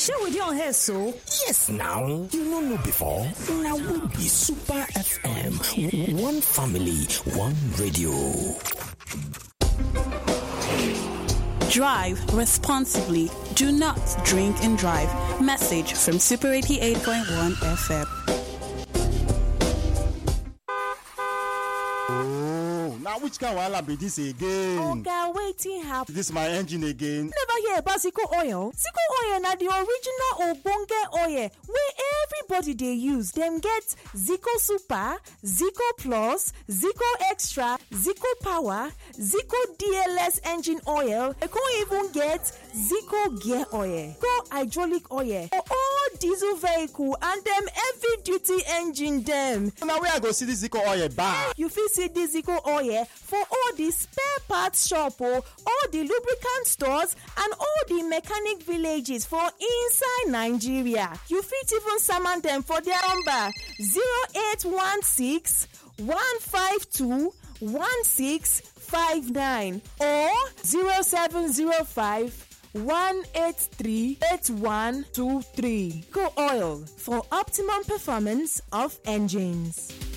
share with you on here, so? Yes, now. You don't know before. Now we be Super FM. One family, one radio. Drive responsibly. Do not drink and drive. Message from Super 88.1 FM. Now which kind of wahala be this again? Oga, waiting happen. This my engine again. Never hear about Zico oil. Zico oil na the original ogbonge oil wey everybody dey use. Dem get Zico Super, Zico Plus, Zico Extra, Zico Power, Zico DLS engine oil. They can even get Zico gear oil, Zico hydraulic oil for all diesel vehicle and dem heavy duty engine dem. Now where I go see this Zico oil buy? You fit see this Zico oil for all the spare parts shop, all the lubricant stores and all the mechanic villages for inside Nigeria. You fit even summon them for their number 0816 152 1659 or 0705 183 8123. Go oil for optimum performance of engines.